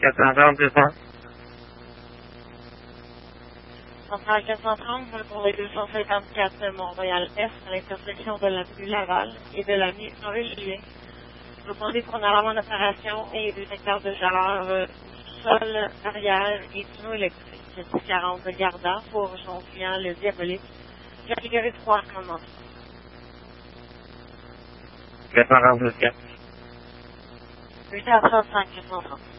430, c'est ça? Centrale 430 pour les 254 Montréal-Est à l'intersection de l'avenue Laval et de l'avenue Henri-Julien. Vous demandez qu'on a vraiment d'opération et des secteurs de chaleur sol, arrière et tuyaux électriques. 1040 de Garda pour son client le Diabolique. Catégorie 3 comment? 430 plus 4. 8h35, 430.